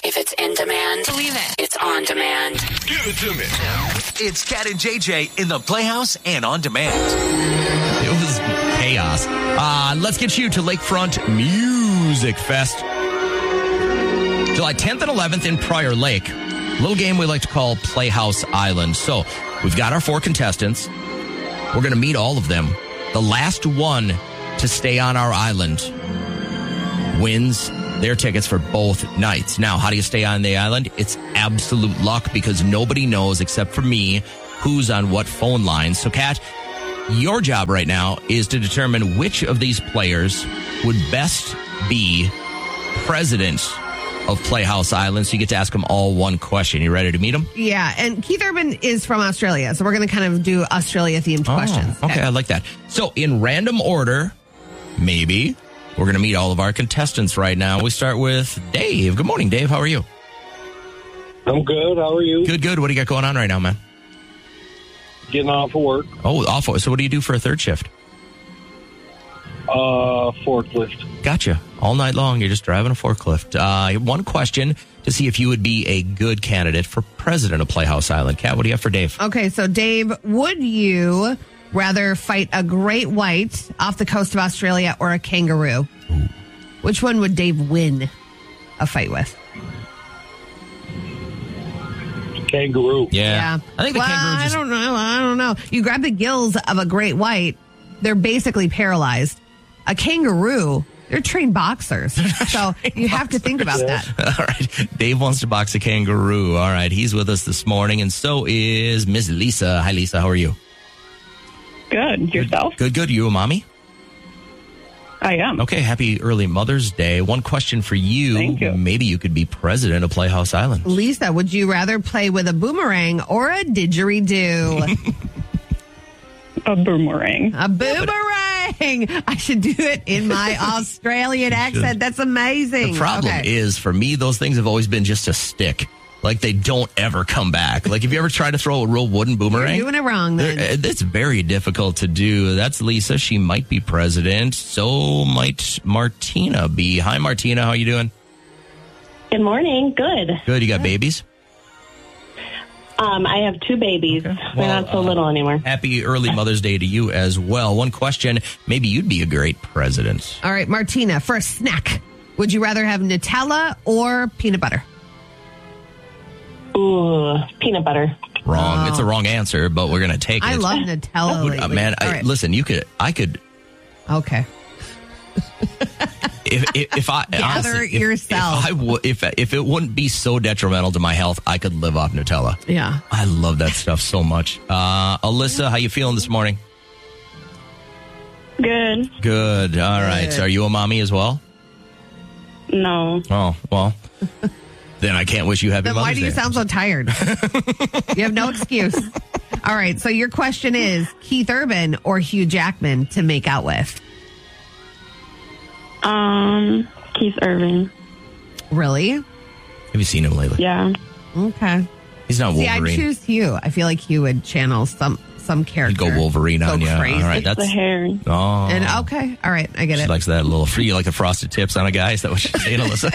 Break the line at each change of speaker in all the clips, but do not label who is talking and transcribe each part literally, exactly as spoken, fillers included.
If it's in demand, believe it. It's on demand.
Give it to me. It's Cat and J J in the Playhouse and on demand.
It was chaos. Uh, let's get you to Lakefront Music Fest. July tenth and eleventh in Prior Lake. Little game we like to call Playhouse Island. So we've got our four contestants. We're going to meet all of them. The last one to stay on our island wins their tickets for both nights. Now, how do you stay on the island? It's absolute luck because nobody knows except for me who's on what phone line. So, Kat, your job right now is to determine which of these players would best be president of Playhouse Island. So you get to ask them all one question. You ready to meet them?
Yeah, and Keith Urban is from Australia, so we're going to kind of do Australia-themed
oh,
questions.
Okay, I like that. So in random order, maybe, we're going to meet all of our contestants right now. We start with Dave. Good morning, Dave. How are you?
I'm good. How are you?
Good, good. What do you got going on right now, man?
Getting off of work.
Oh, off. So what do you do for a third shift?
Uh, forklift.
Gotcha. All night long, you're just driving a forklift. Uh, one question to see if you would be a good candidate for president of Playhouse Island. Kat, what do you have for Dave?
Okay, so Dave, would you rather fight a great white off the coast of Australia or a kangaroo?
Ooh.
Which one would Dave win a fight with?
Kangaroo.
Yeah.
Yeah.
I think the
well,
kangaroo just...
I don't know. I don't know. You grab the gills of a great white, they're basically paralyzed. A kangaroo, they're trained boxers. So you have to think about that.
All right. Dave wants to box a kangaroo. All right. He's with us this morning, and so is Miss Lisa. Hi, Lisa. How are you?
Good. Yourself?
Good, good. You a mommy?
I am.
Okay. Happy early Mother's Day. One question for you.
Thank you.
Maybe you could be president of Playhouse Island.
Lisa, would you rather play with a boomerang or a didgeridoo?
A boomerang.
A boomerang. I should do it in my Australian accent. That's amazing.
The problem
okay.
is, for me, those things have always been just a stick. Like, they don't ever come back. Like, if you ever try to throw a real wooden boomerang?
You're doing it wrong, then.
It's very difficult to do. That's Lisa. She might be president. So might Martina be. Hi, Martina. How you doing?
Good morning. Good.
Good. You got babies?
Um, I have two babies.
Okay.
They're
Well,
not so
uh,
little anymore.
Happy early Mother's Day to you as well. One question. Maybe you'd be a great president.
All right, Martina, for a snack, would you rather have Nutella or peanut butter?
Ooh, peanut butter.
Wrong.
Oh.
It's a wrong answer, but we're going to take it.
I love Nutella
Would-
lately.
uh, man,
All
I,
right.
listen, you could, I could,
Okay.
if, if, if I,
Gather
honestly, if-
yourself.
If, I w- if, if it wouldn't be so detrimental to my health, I could live off Nutella.
Yeah.
I love that stuff so much. Uh, Alyssa, how you feeling this morning?
Good.
Good. All right. So are you a mommy as well?
No.
Oh, well, then I can't wish you happy
Then
Mother's
why do you
Day.
sound so tired? You have no excuse. All right, so your question is Keith Urban or Hugh Jackman to make out with?
Um, Keith Urban.
Really?
Have you seen him lately?
Yeah.
Okay.
He's not
See, I
Wolverine.
choose Hugh. I feel like Hugh would channel some some
He'd
character.
go Wolverine
Go
on you. All
crazy.
right.
It's
That's,
the hair.
oh.
And okay, all right, I get
She
it.
likes that little free, you like the frosted tips on a guy. Is that what she's saying, Alyssa?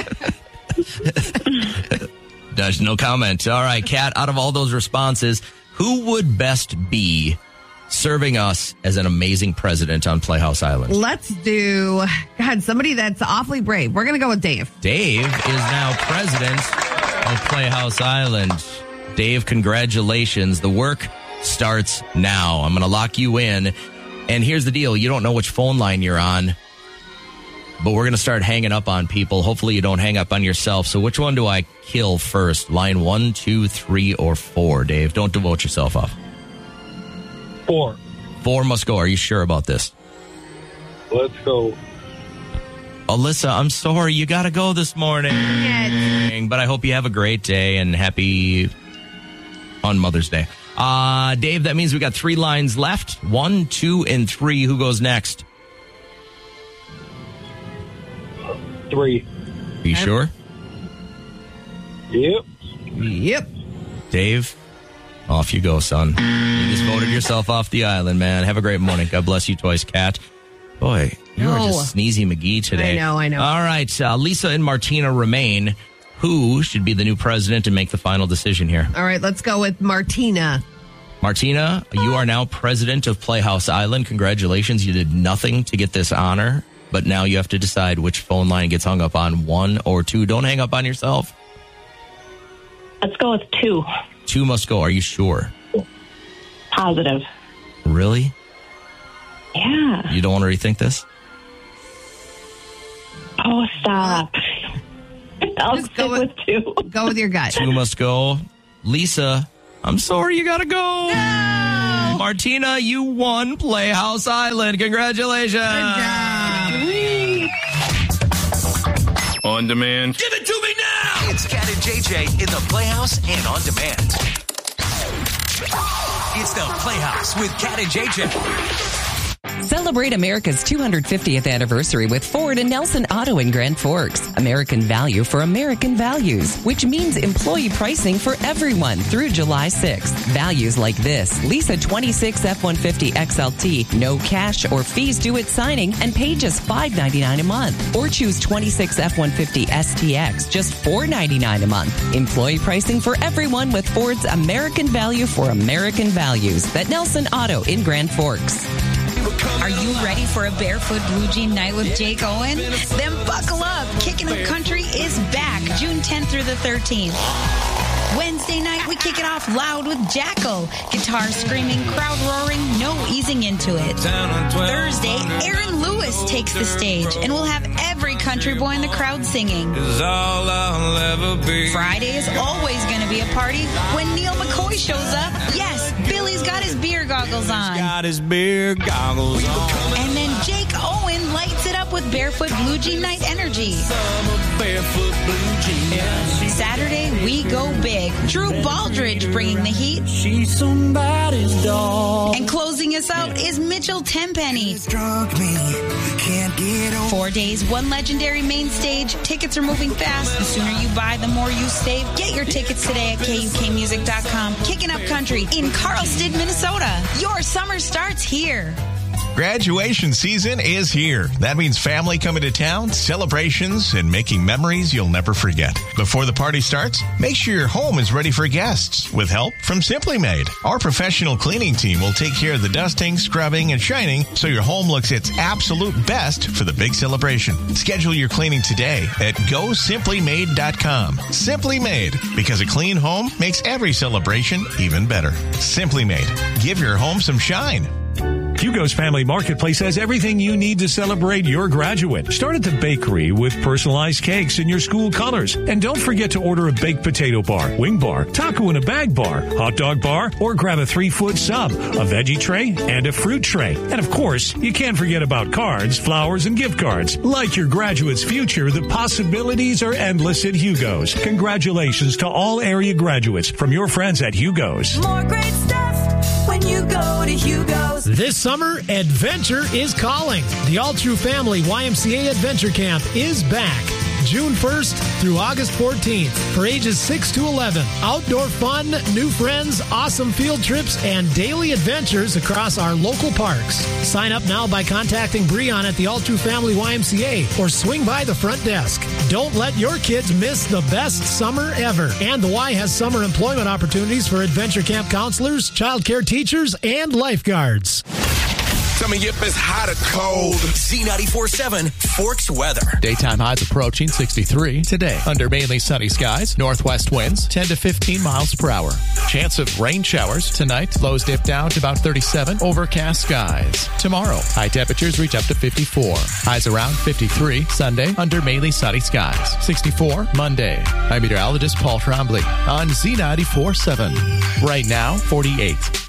There's no comment. All right, Kat, out of all those responses, who would best be serving us as an amazing president on Playhouse Island?
Let's do, God, somebody that's awfully brave. We're going to go with Dave.
Dave is now president of Playhouse Island. Dave, congratulations. The work starts now. I'm going to lock you in. And here's the deal. You don't know which phone line you're on, but we're going to start hanging up on people. Hopefully you don't hang up on yourself. So which one do I kill first? Line one, two, three, or four, Dave? Don't devote yourself off.
Four.
Four must go. Are you sure about this?
Let's go.
Alyssa, I'm sorry. You got to go this morning.
Yes.
But I hope you have a great day and happy on Mother's Day. Uh, Dave, that means we got three lines left. One, two, and three. Who goes next?
Three.
Are you sure?
Yep.
Yep.
Dave, off you go, son. You just voted yourself off the island, man. Have a great morning. God bless you, Toys Cat. Boy, you are
No.
just Sneezy McGee today.
I know, I know.
All right, uh, Lisa and Martina remain. Who should be the new president and make the final decision here?
All right, let's go with Martina.
Martina, you are now president of Playhouse Island. Congratulations. You did nothing to get this honor, but now you have to decide which phone line gets hung up on, one or two. Don't hang up on yourself.
Let's go with two.
Two must go. Are you sure?
Positive.
Really?
Yeah.
You don't want to rethink this?
Oh, stop. I'll
Just
stick
go
with,
with-
two.
Go with your gut.
Two must go. Lisa, I'm sorry, you gotta go.
No!
Martina, you won Playhouse Island. Congratulations.
Good job.
On demand.
Give it to me now! It's Cat and J J in the Playhouse and on demand. It's the Playhouse with Cat and J J.
Celebrate America's two hundred fiftieth anniversary with Ford and Nelson Auto in Grand Forks. American value for American values, which means employee pricing for everyone through July sixth. Values like this: lease a twenty-six F one fifty X L T, no cash or fees due at signing, and pay just five ninety-nine a month. Or choose twenty-six F one fifty S T X, just four ninety-nine a month. Employee pricing for everyone with Ford's American value for American values. At Nelson Auto in Grand Forks.
Are you ready for a Barefoot Blue Jean night with Jake Owen? Then buckle up. Kicking Up Country is back June tenth through the thirteenth. Wednesday night, we kick it off loud with Jackal. Guitar screaming, crowd roaring, no easing into it. Thursday, Aaron Lewis takes the stage, and we'll have every country boy in the crowd singing. Friday is always going to be a party when Neil McCoy shows up. Yes, Billy's got his beer goggles on.
Got his beer goggles on.
And then Jake Owen lights it up with Barefoot Blue Jean Night Energy.
Barefoot Blue Jean.
Saturday, we go big. Drew Baldridge bringing the heat.
She's somebody's dog.
And closing us out is Mitchell Tenpenny.
Drunk me, can't get over.
Four days, one legendary main stage. Tickets are moving fast. The sooner you buy, the more you save. Get your tickets today at K U K music dot com. Kicking Up Country in Carlsted, Minnesota. Your summer starts here.
Graduation season is here. That means family coming to town, celebrations, and making memories you'll never forget. Before the party starts, make sure your home is ready for guests with help from Simply Made. Our professional cleaning team will take care of the dusting, scrubbing, and shining so your home looks its absolute best for the big celebration. Schedule your cleaning today at go simply made dot com. Simply Made, because a clean home makes every celebration even better. Simply Made. Give your home some shine.
Hugo's Family Marketplace has everything you need to celebrate your graduate. Start at the bakery with personalized cakes in your school colors. And don't forget to order a baked potato bar, wing bar, taco in a bag bar, hot dog bar, or grab a three-foot sub, a veggie tray, and a fruit tray. And of course, you can't forget about cards, flowers, and gift cards. Like your graduate's future, the possibilities are endless at Hugo's. Congratulations to all area graduates from your friends at Hugo's.
More great stuff when you go to Hugo's.
This summer, adventure is calling. The All True Family Y M C A Adventure Camp is back. June first through August fourteenth for ages six to eleven. Outdoor fun, new friends, awesome field trips, and daily adventures across our local parks. Sign up now by contacting Breon at the All True Family Y M C A or swing by the front desk. Don't let your kids miss the best summer ever. And the Y has summer employment opportunities for adventure camp counselors, child care teachers, and lifeguards.
Tell me if it's hot or cold.
Z ninety-four point seven Forks weather.
Daytime highs approaching sixty-three today. Under mainly sunny skies, northwest winds ten to fifteen miles per hour. Chance of rain showers tonight. Lows dip down to about thirty-seven. Overcast skies. Tomorrow, high temperatures reach up to fifty-four. Highs around fifty-three. Sunday, under mainly sunny skies. sixty-four Monday. I'm meteorologist Paul Trombley on Z ninety-four point seven. Right now, forty-eight.